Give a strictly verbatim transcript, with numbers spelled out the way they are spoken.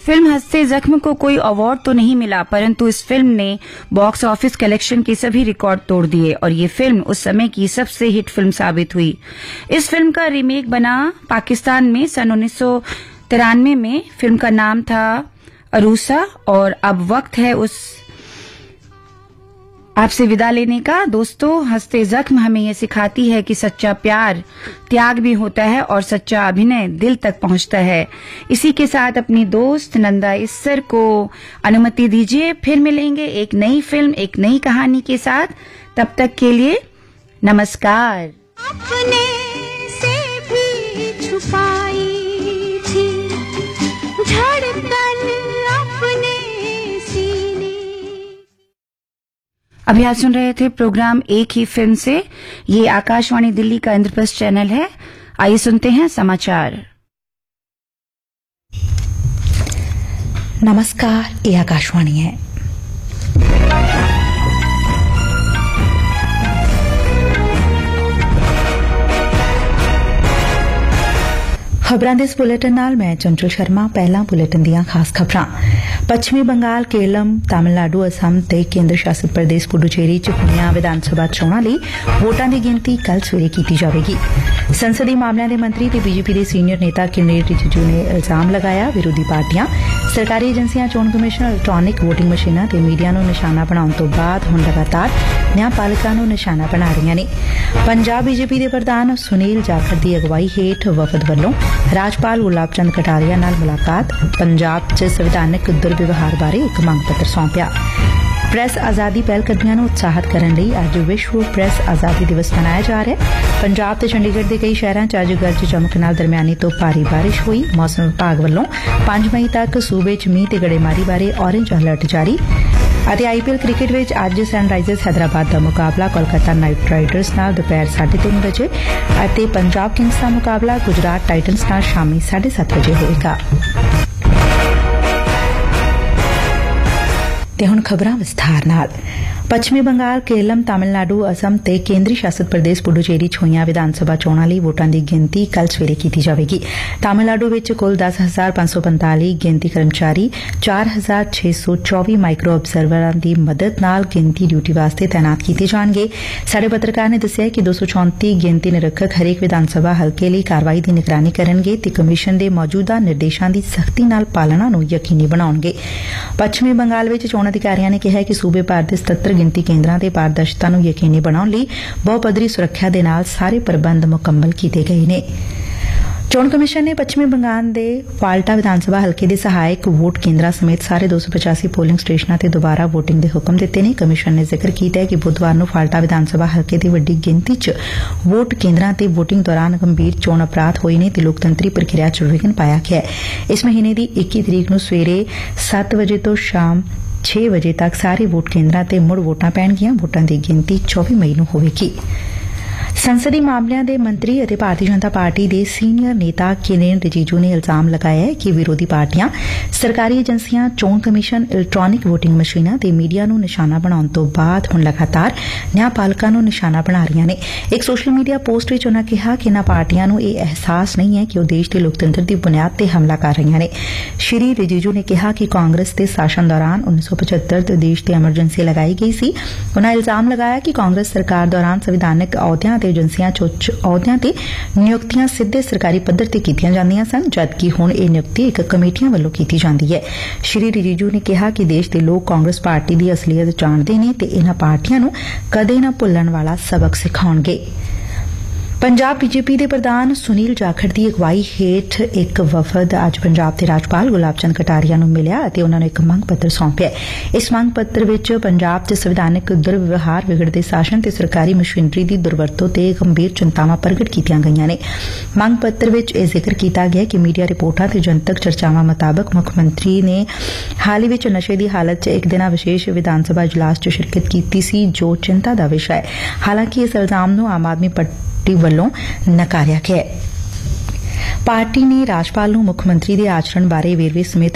Film हंसते जख्म को कोई अवार्ड तो नहीं मिला, परंतु इस फिल्म ने बॉक्स ऑफिस कलेक्शन के सभी रिकॉर्ड तोड़ दिए और ये फिल्म उस समय की सबसे हिट फिल्म साबित हुई। इस फिल्म का रीमेक बना पाकिस्तान में सन उन्नीस सौ तिरानवे में। फिल्म का नाम था अरूसा और अब वक्त है उस आपसे विदा लेने का। दोस्तों, हंसते जख्म हमें यह सिखाती है कि सच्चा प्यार त्याग भी होता है और सच्चा अभिनय दिल तक पहुंचता है। इसी के साथ अपनी दोस्त नंदा इस्सर को अनुमति दीजिए, फिर मिलेंगे एक नई फिल्म एक नई कहानी के साथ। तब तक के लिए नमस्कार। अपने से भी छुपाई थी धड़कन अपने सीने। अभी आप सुन रहे थे प्रोग्राम एक ही फिल्म से। ये आकाशवाणी दिल्ली का इंद्रप्रस्थ चैनल है। आइए सुनते हैं समाचार। नमस्कार, ये आकाशवाणी है। खबरां दे इस बुलेटिन नाल मैं चंचल शर्मा। पहला बुलेटिन दियां खास खबरां। पश्चिमी बंगाल, केरलम, तमिलनाडु, असम ते केंद्र शासित प्रदेश पुडुचेरी च होईयां विधान सभा चोणां लई वोटां दी गिनती कल सवेरे कीती जावेगी। संसदीय मामलिਆਂ ਦੇ ਮੰਤਰੀ ਤੇ ਬੀਜੇਪੀ ਦੇ ਸੀਨੀਅਰ ਨੇਤਾ ਕਿਰਨ ਰਿਜਿਜੂ ਨੇ ਇਲਜ਼ਾਮ ਲਗਾਇਆ ਵਿਰੋਧੀ ਪਾਰਟੀਆਂ ਸਰਕਾਰੀ ਏਜੰਸੀਆਂ, ਚੋਣ ਕਮਿਸ਼ਨ, ਇਲੈਕਟ੍ਰੋਨਿਕ ਵੋਟਿੰਗ ਮਸ਼ੀਨਾਂ ਤੇ ਮੀਡੀਆ ਨੂੰ ਨਿਸ਼ਾਨਾ ਬਣਾਉਣ ਤੋਂ ਬਾਅਦ ਹੁਣ ਲਗਾਤਾਰ ਨਿਆਂਪਾਲਿਕਾ ਨੂੰ ਨਿਸ਼ਾਨਾ ਬਣਾ ਰਹੀਆਂ ਨੇ। ਪੰਜਾਬ ਬੀਜੇਪੀ ਦੇ ਪ੍ਰਧਾਨ ਸੁਨੀਲ ਜਾਖੜ ਦੀ ਅਗਵਾਈ ਹੇਠ ਵਫਦ ਵੱਲੋਂ ਰਾਜਪਾਲ ਗੁਲਾਬ ਚੰਦ ਕਟਾਰੀਆ ਨਾਲ ਮੁਲਾਕਾਤ, ਪੰਜਾਬ 'ਚ ਸੰਵਿਧਾਨਕ ਦੁਰਵਿਵਹਾਰ ਬਾਰੇ ਇੱਕ ਮੰਗ ਪੱਤਰ ਸੌਂਪਿਆ। ਪ੍ਰੈਸ ਆਜ਼ਾਦੀ ਪਹਿਲਕਦਮੀਆਂ ਨੂੰ ਉਤਸ਼ਾਹਿਤ ਕਰਨ ਲਈ ਅੱਜ ਵਿਸ਼ਵ ਪ੍ਰੈਸ ਆਜ਼ਾਦੀ ਦਿਵਸ ਮਨਾਇਆ ਜਾ ਰਿਹਾ ਹੈ। ਪੰਜਾਬ ਤੇ ਚੰਡੀਗੜ੍ਹ ਦੇ ਕਈ ਸ਼ਹਿਰਾਂ 'ਚ ਅੱਜ ਗਰਜ ਚਮਕ ਨਾਲ ਦਰਮਿਆਨੀ ਤੋਂ ਭਾਰੀ ਬਾਰਿਸ਼ ਹੋਈ। ਮੌਸਮ ਵਿਭਾਗ ਵੱਲੋਂ ਪੰਜ ਮਈ ਤੱਕ ਸੂਬੇ 'ਚ ਮੀਂਹ ਤੇ ਗੜੇਮਾਰੀ ਬਾਰੇ ਔਰੇਂਜ ਅਲਰਟ ਜਾਰੀ। ਅਤੇ ਆਈਪੀਐਲ ਕ੍ਰਿਕਟ ਵਿੱਚ ਅੱਜ ਸਨਰਾਈਜ਼ਰਸ ਹੈਦਰਾਬਾਦ ਦਾ ਮੁਕਾਬਲਾ ਕੋਲਕਾਤਾ ਨਾਈਟ ਰਾਈਡਰਸ ਨਾਲ ਦੁਪਹਿਰ ਸਾਢੇ ਤਿੰਨ ਵਜੇ ਅਤੇ ਪੰਜਾਬ ਕਿੰਗਸ ਦਾ ਮੁਕਾਬਲਾ ਗੁਜਰਾਤ ਟਾਈਟਨਸ ਨਾਲ ਸ਼ਾਮੀ ਸਾਢੇ ਸੱਤ ਵਜੇ ਹੋਵੇਗਾ। ਤੇ ਹੁਣ ਖਬਰਾਂ ਵਿਸਥਾਰ ਨਾਲ। ਪੱਛਮੀ ਬੰਗਾਲ, ਕੇਰਲਮ, ਤਮਿਲਨਾਡੂ, ਅਸਮ ਤੇ ਕੇਂਦਰੀ ਸ਼ਾਸਿਤ ਪ੍ਰਦੇਸ਼ ਪੁਡੁਚੇਰੀ 'ਚ ਹੋਈਆਂ ਵਿਧਾਨ ਸਭਾ ਚੋਣਾਂ ਲਈ ਵੋਟਾਂ ਦੀ ਗਿਣਤੀ ਕੱਲ ਸਵੇਰੇ ਕੀਤੀ ਜਾਵੇਗੀ। ਤਮਿਲਨਾਡੂ ਵਿੱਚ ਕੁੱਲ ਦਸ ਹਜ਼ਾਰ ਪੰਜ ਸੌ ਪੰਤਾਲੀ ਗਿਣਤੀ ਕਰਮਚਾਰੀ ਚਾਰ ਹਜ਼ਾਰ ਛੇ ਸੌ ਚੌਵੀ ਮਾਈਕਰੋ ਅਬਜ਼ਰਵਰਾਂ ਦੀ ਮਦਦ ਨਾਲ ਗਿਣਤੀ ਡਿਊਟੀ ਵਾਸਤੇ ਤਾਇਨਾਤ ਕੀਤੇ ਜਾਣਗੇ। ਸਾਡੇ ਪੱਤਰਕਾਰ ਨੇ ਦੱਸਿਆ ਕਿ ਦੋ ਸੌ ਚੌਂਤੀ ਗਿਣਤੀ ਨਿਰੀਖਕ ਹਰੇਕ ਵਿਧਾਨ ਸਭਾ ਹਲਕੇ ਲਈ ਕਾਰਵਾਈ ਦੀ ਨਿਗਰਾਨੀ ਕਰਨਗੇ ਤੇ ਕਮਿਸ਼ਨ ਦੇ ਮੌਜੂਦਾ ਨਿਰਦੇਸ਼ਾਂ ਦੀ ਸਖਤੀ ਨਾਲ ਪਾਲਣਾ ਨੂੰ ਯਕੀਨੀ ਬਣਾਉਣਗੇ। ਪੱਛਮੀ ਬੰਗਾਲ ਵਿੱਚ ਚੋਣ ਅਧਿਕਾਰੀਆਂ ਨੇ ਕਿਹਾ ਕਿ ਸੂਬੇ ਭਰ ਦੇ ਸਤੱਤਰ ਗਿਣਤੀ ਕੇਂਦਰਾਂ ਤੇ ਪਾਰਦਰਸ਼ਤਾ ਨੂੰ ਯਕੀਨੀ ਬਣਾਉਣ ਲਈ ਬਹੁਪੱਧਰੀ ਸੁਰੱਖਿਆ ਦੇ ਨਾਲ ਸਾਰੇ ਪ੍ਰਬੰਧ ਮੁਕੰਮਲ ਕੀਤੇ ਗਏ ਨੇ। ਚੋਣ ਕਮਿਸ਼ਨ ਨੇ ਪੱਛਮੀ ਬੰਗਾਲ ਦੇ ਫਾਲਟਾ ਵਿਧਾਨ ਸਭਾ ਹਲਕੇ ਦੇ ਸਹਾਇਕ ਵੋਟ ਕੇਂਦਰਾਂ ਸਮੇਤ ਸਾਰੇ ਦੋ ਸੌ ਪਚਾਸੀ ਪੋਲਿੰਗ ਸਟੇਸ਼ਨਾਂ ਤੇ ਦੁਬਾਰਾ ਵੋਟਿੰਗ ਦੇ ਹੁਕਮ ਦਿੱਤੇ ਨੇ। ਕਮਿਸ਼ਨ ਨੇ ਜ਼ਿਕਰ ਕੀਤਾ ਹੈ ਕਿ ਬੁੱਧਵਾਰ ਨੂੰ ਫਾਲਟਾ ਵਿਧਾਨ ਸਭਾ ਹਲਕੇ ਦੀ ਵੱਡੀ ਗਿਣਤੀ 'ਚ ਵੋਟ ਕੇਂਦਰਾਂ ਤੇ ਵੋਟਿੰਗ ਦੌਰਾਨ ਗੰਭੀਰ ਚੋਣ ਅਪਰਾਧ ਹੋਏ ਨੇ ਤੇ ਲੋਕਤੰਤਰੀ ਪ੍ਰਕਿਰਿਆ 'ਚ ਵਿਘਨ ਪਾਇਆ ਗਿਆ ਹੈ। ਇਸ ਮਹੀਨੇ ਦੀ ਇੱਕੀ ਤਰੀਕ ਨੂੰ ਸਵੇਰੇ ਸੱਤ ਵਜੇ ਤੋਂ ਸ਼ਾਮ ਛੇ ਵਜੇ ਤੱਕ ਸਾਰੇ ਵੋਟ ਕੇਂਦਰਾਂ ਤੇ ਮੁੜ ਵੋਟਾਂ ਪੈਣਗੀਆਂ। ਵੋਟਾਂ ਦੀ ਗਿਣਤੀ ਚੌਵੀ ਮਈ ਨੂੰ ਹੋਵੇਗੀ। ਸੰਸਦੀ ਮਾਮਲਿਆਂ ਦੇ ਮੰਤਰੀ ਅਤੇ ਭਾਰਤੀ ਜਨਤਾ ਪਾਰਟੀ ਦੇ ਸੀਨੀਅਰ ਨੇਤਾ ਕਿਰਨ ਰਿਜਿਜੂ ਨੇ ਇਲਜ਼ਾਮ ਲਗਾਇਆ ਹੈ ਕਿ ਵਿਰੋਧੀ ਪਾਰਟੀਆਂ ਸਰਕਾਰੀ ਏਜੰਸੀਆਂ, ਚੋਣ ਕਮਿਸ਼ਨ, ਇਲੈਕਟ੍ਰੋਨਿਕ ਵੋਟਿੰਗ ਮਸ਼ੀਨਾਂ ਤੇ ਮੀਡੀਆ ਨੂੰ ਨਿਸ਼ਾਨਾ ਬਣਾਉਣ ਤੋਂ ਬਾਅਦ ਹੁਣ ਲਗਾਤਾਰ ਨਿਆਂਪਾਲਿਕਾ ਨੂੰ ਨਿਸ਼ਾਨਾ ਬਣਾ ਰਹੀਆਂ ਨੇ। ਇੱਕ ਸੋਸ਼ਲ ਮੀਡੀਆ ਪੋਸਟ ਵਿੱਚ ਉਨ੍ਹਾਂ ਕਿਹਾ ਕਿ ਇਨ੍ਹਾਂ ਪਾਰਟੀਆਂ ਨੂੰ ਇਹ ਅਹਿਸਾਸ ਨਹੀਂ ਹੈ ਕਿ ਉਹ ਦੇਸ਼ ਦੇ ਲੋਕਤੰਤਰ ਦੀ ਬੁਨਿਆਦ ਤੇ ਹਮਲਾ ਕਰ ਰਹੀਆਂ ਨੇ। ਸ਼੍ਰੀ ਰਿਜਿਜੂ ਨੇ ਕਿਹਾ ਕਿ ਕਾਂਗਰਸ ਦੇ ਸ਼ਾਸਨ ਦੌਰਾਨ ਉੱਨੀ ਸੌ ਪਚੱਤਰ ਚ ਦੇਸ਼ ਤੇ ਐਮਰਜੈਂਸੀ ਲਗਾਈ ਗਈ ਸੀ। ਉਨ੍ਹਾਂ ਇਲਜ਼ਾਮ ਲਗਾਇਆ ਕਿ ਕਾਂਗਰਸ ਸਰਕਾਰ ਦੌਰਾਨ ਸੰਵਿਧਾਨਕ ਅਹੁਦਿਆਂ ਤੇ ਏਜੰਸੀਆਂ ਚ ਉੱਚ ਅਹੁਦਿਆਂ ਤੇ ਨਿਯੁਕਤੀਆਂ ਸਿੱਧੇ ਸਰਕਾਰੀ ਪੱਧਰ ਤੇ ਕੀਤੀਆਂ ਜਾਂਦੀਆਂ ਸਨ, ਜਦਕਿ ਹੁਣ ਇਹ ਨਿਯੁਕਤੀ ਇੱਕ ਕਮੇਟੀਆਂ ਵੱਲੋਂ ਕੀਤੀ ਜਾਂਦੀ ਹੈ। ਸ਼੍ਰੀ ਰਿਜਿਜੂ ਨੇ ਕਿਹਾ ਕਿ ਦੇਸ਼ ਦੇ ਲੋਕ ਕਾਂਗਰਸ ਪਾਰਟੀ ਦੀ ਅਸਲੀਅਤ ਜਾਣਦੇ ਨੇ ਤੇ ਇਨ੍ਹਾਂ ਪਾਰਟੀਆਂ ਨੂੰ ਕਦੇ ਨਾ ਭੁੱਲਣ ਵਾਲਾ ਸਬਕ ਸਿਖਾਉਣਗੇ। ਪੰਜਾਬ ਬੀਜੇਪੀ ਦੇ ਪ੍ਰਧਾਨ ਸੁਨੀਲ ਜਾਖੜ ਦੀ ਅਗਵਾਈ ਹੇਠ ਇੱਕ ਵਫਦ ਅੱਜ ਪੰਜਾਬ ਦੇ ਰਾਜਪਾਲ ਗੁਲਾਬ ਚੰਦ ਕਟਾਰੀਆ ਨੂੰ ਮਿਲਿਆ ਅਤੇ ਉਨ੍ਹਾਂ ਨੂੰ ਇੱਕ ਮੰਗ ਪੱਤਰ ਸੌਂਪਿਆ। ਇਸ ਮੰਗ ਪੱਤਰ ਵਿੱਚ ਪੰਜਾਬ 'ਚ ਸੰਵਿਧਾਨਕ ਦੁਰਵਿਵਹਾਰ, ਵਿਗੜਦੇ ਸ਼ਾਸਨ ਤੇ ਸਰਕਾਰੀ ਮਸ਼ੀਨਰੀ ਦੀ ਦੁਰਵਰਤੋਂ ਤੇ ਗੰਭੀਰ ਚਿੰਤਾਵਾਂ ਪ੍ਰਗਟ ਕੀਤੀਆਂ ਗਈਆਂ ਨੇ। ਮੰਗ ਪੱਤਰ ਵਿੱਚ ਇਹ ਜ਼ਿਕਰ ਕੀਤਾ ਗਿਆ ਕਿ ਮੀਡੀਆ ਰਿਪੋਰਟਾਂ ਤੇ ਜਨਤਕ ਚਰਚਾਵਾਂ ਮੁਤਾਬਕ ਮੁੱਖ ਮੰਤਰੀ ਨੇ ਹਾਲ ਹੀ ਵਿੱਚ ਨਸ਼ੇ ਦੀ ਹਾਲਤ 'ਚ ਇੱਕ ਦਿਨਾ ਵਿਸ਼ੇਸ਼ ਵਿਧਾਨ ਸਭਾ ਇਜਲਾਸ 'ਚ ਸ਼ਿਰਕਤ ਕੀਤੀ ਸੀ, ਜੋ ਚਿੰਤਾ ਦਾ ਵਿਸ਼ਾ ਹੈ। ਹਾਲਾਂਕਿ ਇਸ ਇਲਜ਼ਾਮ ਨੂੰ ਆਮ ਆਦਮੀ ਪਾਰਟੀ ਵੱਲੋਂ ਨਕਾਰਿਆ ਗਿਆ। ਪਾਰਟੀ ਨੇ ਰਾਜਪਾਲ ਨੂੰ ਮੁੱਖ ਮੰਤਰੀ ਦੇ ਆਚਰਣ ਬਾਰੇ ਵੇਰਵੇ ਸਮੇਤ